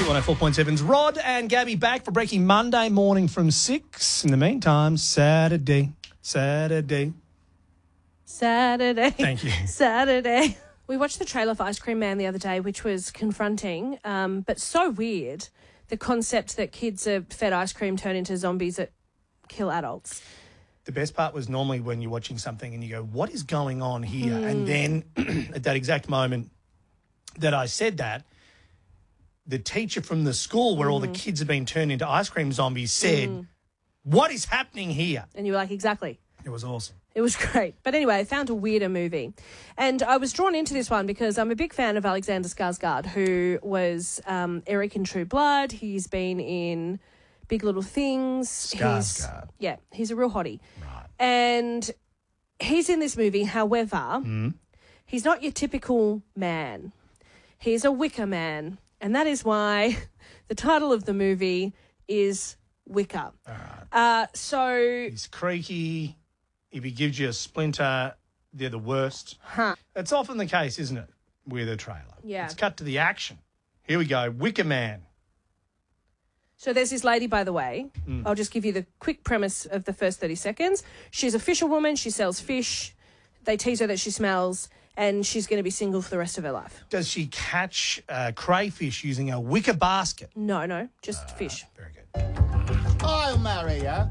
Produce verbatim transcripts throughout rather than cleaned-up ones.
one oh four point seven's Rod and Gabby back for Breaking Monday morning from six. In the meantime, Saturday, Saturday. Saturday. Thank you. Saturday. We watched the trailer for Ice Cream Man the other day, which was confronting, um, but so weird. The concept that kids are fed ice cream turn into zombies that kill adults. The best part was normally when you're watching something and you go, what is going on here? Mm. And then at that exact moment that I said that, the teacher from the school where mm. all the kids have been turned into ice cream zombies said, mm. what is happening here? And you were like, exactly. It was awesome. It was great. But anyway, I found a weirder movie. And I was drawn into this one because I'm a big fan of Alexander Skarsgård, who was um, Eric in True Blood. He's been in Big Little Things. Skarsgård. He's, yeah, he's a real hottie. Right. And he's in this movie. However, mm. he's not your typical man. He's a wicker man. And that is why the title of the movie is Wicker. All right. Uh, so... He's creaky. If he gives you a splinter, they're the worst. Huh. It's often the case, isn't it, with a trailer? Yeah. Let's cut to the action. Here we go. Wicker Man. So there's this lady, by the way. Mm. I'll just give you the quick premise of the first thirty seconds. She's a fisherwoman. She sells fish. They tease her that she smells, and she's going to be single for the rest of her life. Does she catch uh, crayfish using a wicker basket? No, no, just uh, fish. Very good. I'll marry you.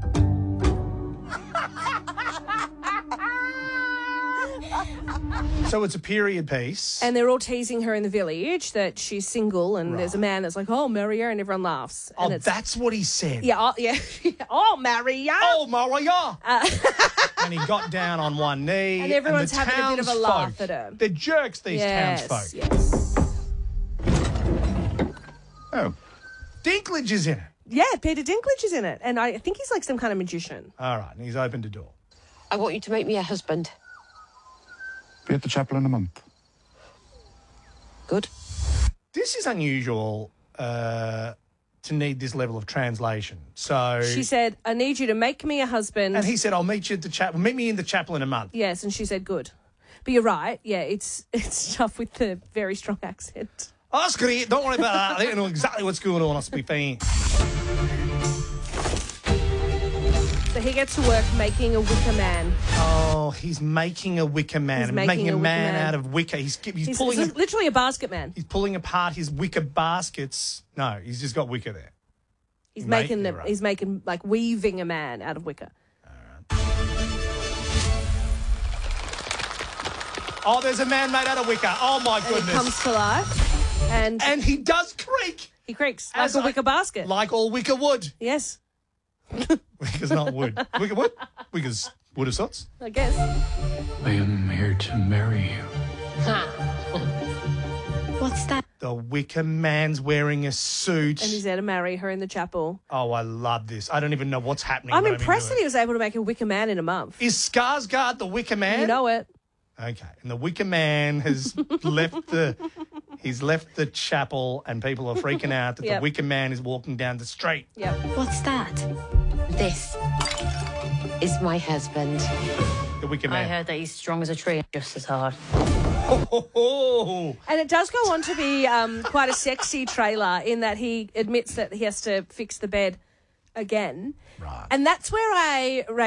So it's a period piece. And they're all teasing her in the village that she's single, and right. there's a man that's like, oh, marry her, and everyone laughs. Oh, and it's, that's what he said. Yeah, oh, yeah. oh, marry her. Oh, marry her. Uh, and he got down on one knee. And everyone's and having a bit of a laugh folk, at him. They're jerks, these yes, townsfolk. Yes. Oh. Dinklage is in it. Yeah, Peter Dinklage is in it. And I think he's like some kind of magician. All right, and he's opened a door. I want you to make me a husband. Be at the chapel in a month. Good. This is unusual uh, to need this level of translation. So she said, I need you to make me a husband. And he said, I'll meet you at the chapel. Meet me in the chapel in a month. Yes, and she said, good. But you're right. Yeah, it's it's tough with the very strong accent. Oh, that's great. Don't worry about that. I think I know exactly what's going on. I'll be fine. So he gets to work making a wicker man. Oh, he's making a wicker man. He's making, making a, a man, man out of wicker. He's he's, he's pulling he's a, literally a basket man. He's pulling apart his wicker baskets. No, he's just got wicker there. He's he making made, the, right. he's making like weaving a man out of wicker. All right. Oh, there's a man made out of wicker. Oh my and goodness! He comes to life, and and he does creak. He creaks like a I, wicker basket, like all wicker wood. Yes. Wicker's not wood. Wicker wood? Wicker's wood of sorts. I guess. I am here to marry you. What's that? The wicker man's wearing a suit. And he's there to marry her in the chapel. Oh, I love this. I don't even know what's happening. I'm impressed that he was able to make a wicker man in a month. Is Skarsgård the wicker man? You know it. Okay. And the wicker man has left the... He's left the chapel and people are freaking out that yep. the wicker man is walking down the street. Yep. What's that? This is my husband. The wicker man. I heard that he's strong as a tree and just as hard. Oh, oh, oh. And it does go on to be um, quite a sexy trailer in that he admits that he has to fix the bed again. Right. And that's where I...